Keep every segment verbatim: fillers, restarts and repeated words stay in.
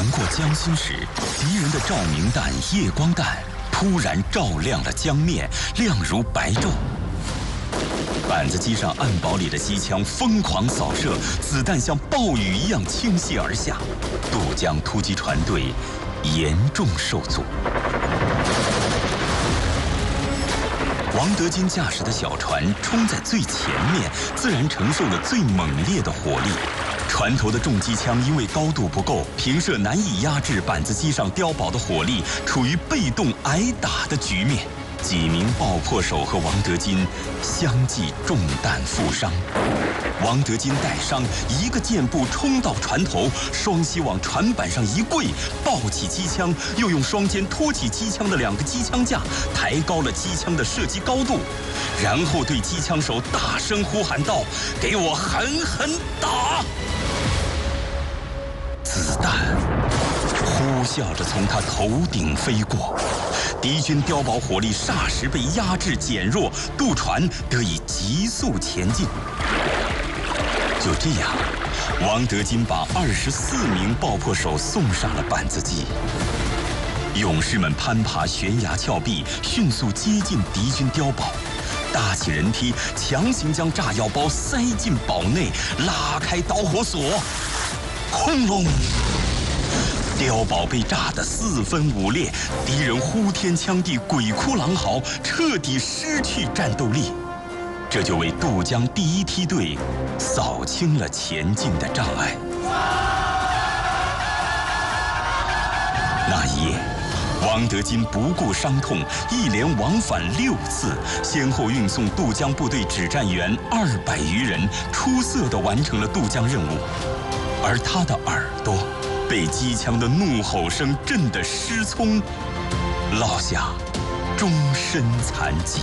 过江心时，敌人的照明弹、夜光弹突然照亮了江面，亮如白昼。板子机上暗堡里的机枪疯狂扫射，子弹像暴雨一样倾泻而下，渡江突击船队严重受阻。王德金驾驶的小船冲在最前面，自然承受了最猛烈的火力。船头的重机枪因为高度不够，平射难以压制板子机上碉堡的火力，处于被动挨打的局面。几名爆破手和王德金相继中弹负伤。王德金带伤，一个箭步冲到船头，双膝往船板上一跪，抱起机枪，又用双肩托起机枪的两个机枪架，抬高了机枪的射击高度，然后对机枪手大声呼喊道：“给我狠狠打！”子弹呼啸着从他头顶飞过，敌军碉堡火力霎时被压制减弱，渡船得以急速前进。就这样，王德金把二十四名爆破手送上了板子机。勇士们攀爬悬崖峭壁，迅速接近敌军碉堡，搭起人梯，强行将炸药包塞进堡内，拉开导火索，轰隆！碉堡被炸得四分五裂，敌人呼天抢地，鬼哭狼嚎，彻底失去战斗力。这就为渡江第一梯队扫清了前进的障碍。那一夜，王德金不顾伤痛，一连往返六次，先后运送渡江部队指战员二百余人，出色地完成了渡江任务。而他的耳朵被机枪的怒吼声震得失聪，落下终身残疾。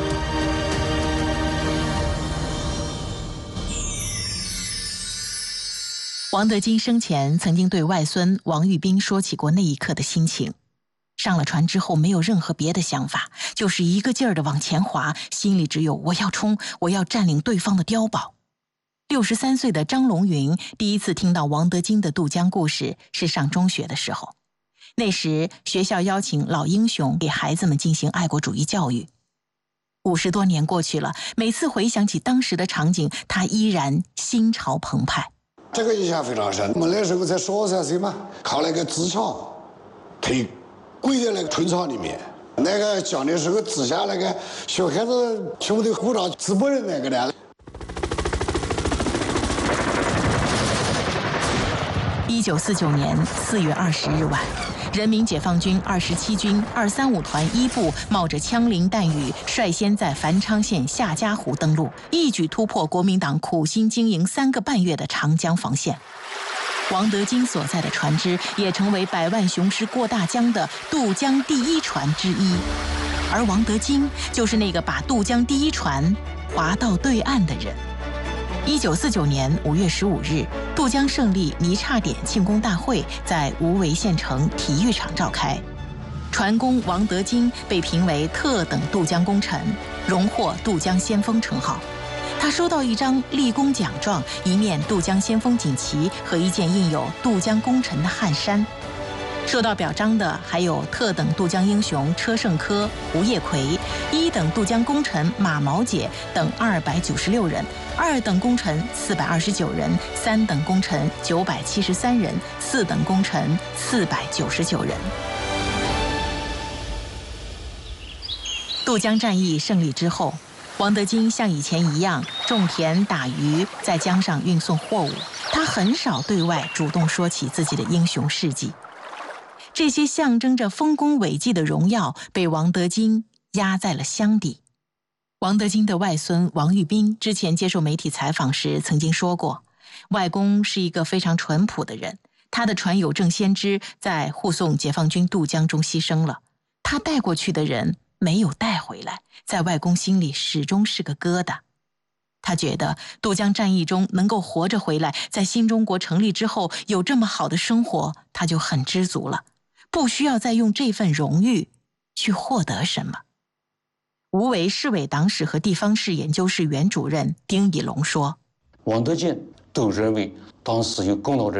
王德金生前曾经对外孙王玉斌说起过那一刻的心情。上了船之后没有任何别的想法，就是一个劲儿地往前滑，心里只有我要冲，我要占领对方的碉堡。六十三岁的张龙云第一次听到王德金的渡江故事是上中学的时候，那时学校邀请老英雄给孩子们进行爱国主义教育。五十多年过去了，每次回想起当时的场景，他依然心潮澎湃。 这个印象非常深。我们那时候在十二三岁嘛，靠那个支桥推跪在那个春草里面，那个讲的时候指下那个小孩子兄弟鼓掌直播的那个的。 一九四九年四月二十日晚，人民解放军二十七军二三五团一部冒着枪林弹雨，率先在繁昌县夏家湖登陆，一举突破国民党苦心经营三个半月的长江防线。王德金所在的船只也成为百万雄师过大江的渡江第一船之一，而王德金就是那个把渡江第一船划到对岸的人。一九四九年五月十五日，渡江胜利泥叉点庆功大会在无为县城体育场召开。船工王德金被评为特等渡江功臣，荣获渡江先锋称号。他收到一张立功奖状、一面渡江先锋锦旗和一件印有渡江功臣的汗衫。受到表彰的还有特等渡江英雄车胜科、吴业奎，一等渡江功臣马毛姐等二百九十六人，二等功臣四百二十九人，三等功臣九百七十三人，四等功臣四百九十九人。渡江战役胜利之后，王德金像以前一样种田打鱼，在江上运送货物，他很少对外主动说起自己的英雄事迹。这些象征着丰功伟绩的荣耀被王德金压在了箱底。王德金的外孙王玉斌之前接受媒体采访时曾经说过，外公是一个非常淳朴的人，他的船友郑先知在护送解放军渡江中牺牲了，他带过去的人没有带回来，在外公心里始终是个疙瘩。他觉得渡江战役中能够活着回来，在新中国成立之后有这么好的生活，他就很知足了，不需要再用这份荣誉去获得什么。无为市委党史和地方史研究室原主任丁以龙说， 王德金都认为当时有功劳的人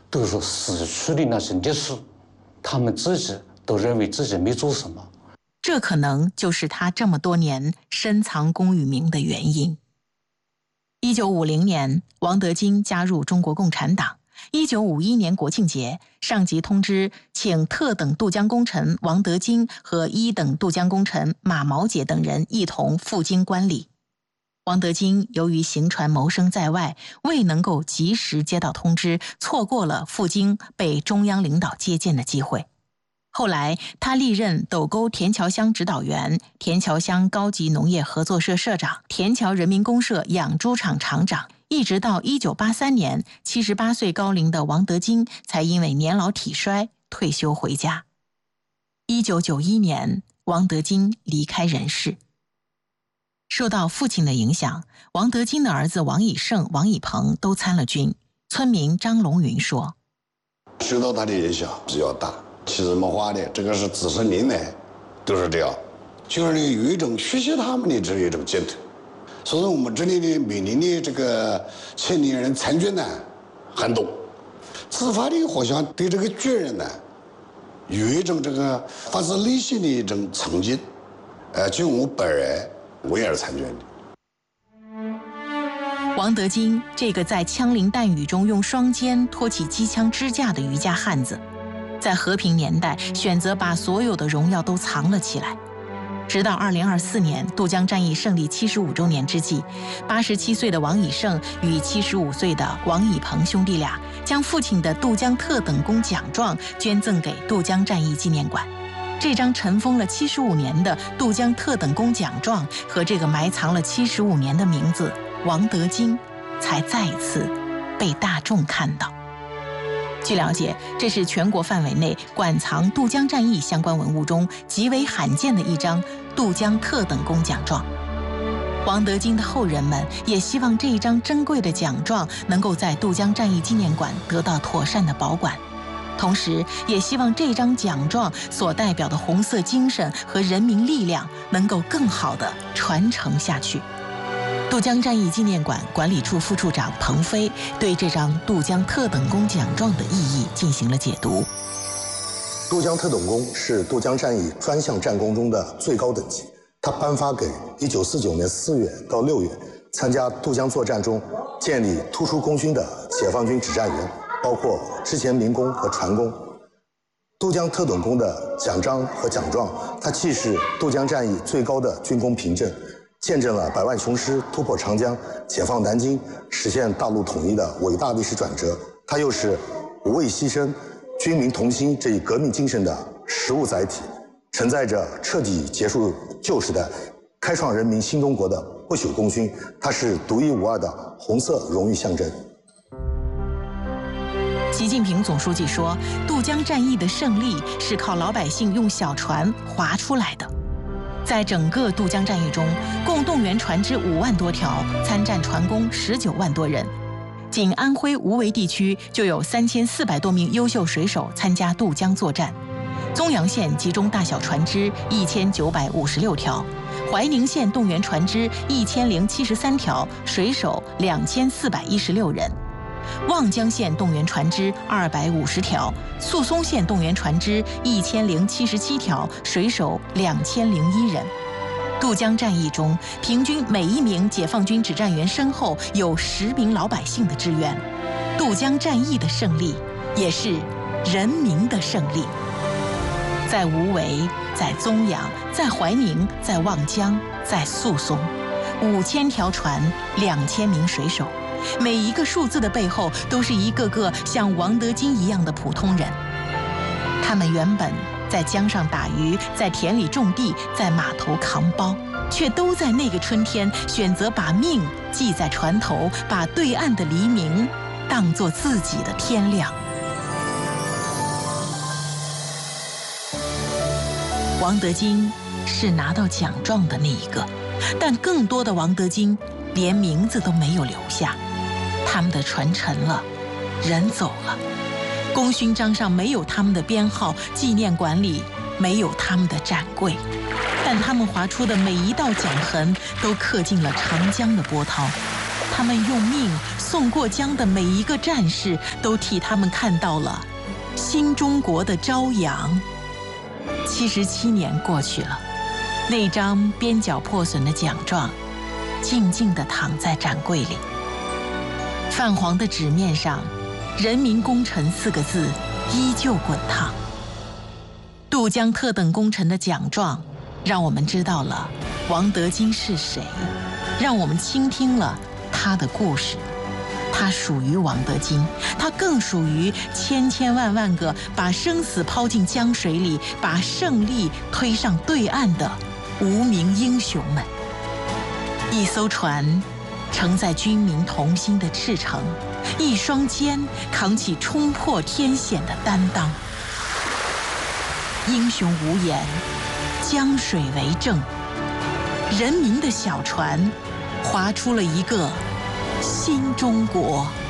都说死去的那是历史，他们自己都认为自己没做什么。 这可能就是他这么多年深藏功与名的原因。一九五零年，王德金加入中国共产党。一九五一年国庆节，上级通知请特等渡江功臣王德金和一等渡江功臣马毛杰等人一同赴京观礼。王德金由于行船谋生在外，未能够及时接到通知，错过了赴京被中央领导接见的机会。后来，他历任斗沟田桥乡指导员、田桥乡高级农业合作社社长、田桥人民公社养猪场厂长，一直到一九八三年，七十八岁高龄的王德金才因为年老体衰退休回家。一九九一年，王德金离开人世。受到父亲的影响，王德金的儿子王以胜、王以鹏都参了军。村民张龙云说：“ 受到他的影响比较大。其实没话的，这个是自身命来，都是这样，就是有一种学习他们的这一种劲头。所以说我们这里的每年的这个青年人参军呢很多，自发的好像对这个军人呢有一种这个发自内心的一种崇敬。呃，就我本人，我也是参军的。” 王德金这个在枪林弹雨中用双肩托起机枪支架的渔家汉子，在和平年代选择把所有的荣耀都藏了起来。直到二零二四年渡江战役胜利七十五周年之际，八十七岁的王以胜与七十五岁的王以鹏兄弟俩将父亲的渡江特等功奖状捐赠给渡江战役纪念馆。这张尘封了七十五年的渡江特等功奖状和这个埋藏了七十五年的名字王德金，才再一次被大众看到。据了解，这是全国范围内馆藏渡江战役相关文物中极为罕见的一张渡江特等功奖状。王德金的后人们也希望这一张珍贵的奖状能够在渡江战役纪念馆得到妥善的保管，同时也希望这张奖状所代表的红色精神和人民力量能够更好地传承下去。渡江战役纪念馆管理处副处长彭飞对这张渡江特等功奖状的意义进行了解读。 渡江特等功是渡江战役专项战功中的最高等级，它颁发给一九四九年四月到六月参加渡江作战中建立突出功勋的解放军指战员，包括之前民工和船工。渡江特等功的奖章和奖状，它既是渡江战役最高的军功凭证，见证了百万雄师突破长江、解放南京、实现大陆统一的伟大历史转折，它又是无畏牺牲、军民同心这一革命精神的实物载体，承载着彻底结束旧时代、开创人民新中国的不朽功勋。它是独一无二的红色荣誉象征。 习近平总书记说，渡江战役的胜利是靠老百姓用小船划出来的。在整个渡江战役中，共动员船只五万多条，参战船工十九万多人。仅安徽无为地区就有三千四百多名优秀水手参加渡江作战。宗阳县集中大小船只一千九百五十六条，怀宁县动员船只一千零七十三条，水手两千四百一十六人。望江县动员船只二百五十条，宿松县动员船只一千零七十七条，水手两千零一人。渡江战役中，平均每一名解放军指战员身后有十名老百姓的支援。渡江战役的胜利，也是人民的胜利。在无为，在宗阳，在怀宁，在望江，在宿松，五千条船，两千名水手。每一个数字的背后，都是一个个像王德金一样的普通人。他们原本在江上打鱼，在田里种地，在码头扛包，却都在那个春天选择把命系在船头，把对岸的黎明当作自己的天亮。王德金是拿到奖状的那一个，但更多的王德金连名字都没有留下。他们的船沉了，人走了，功勋章上没有他们的编号，纪念馆里没有他们的展柜，但他们划出的每一道桨痕都刻进了长江的波涛。他们用命送过江的每一个战士，都替他们看到了新中国的朝阳。七十七年过去了，那张边角破损的奖状静静地躺在展柜里，泛黄的纸面上“人民工程”四个字依旧滚烫。渡江特等功臣的奖状让我们知道了王德金是谁，让我们倾听了他的故事。他属于王德金，他更属于千千万万个把生死抛进江水里，把胜利推上对岸的无名英雄们。一艘船承载军民同心的赤诚，一双肩扛起冲破天险的担当。英雄无言，江水为证，人民的小船划出了一个新中国。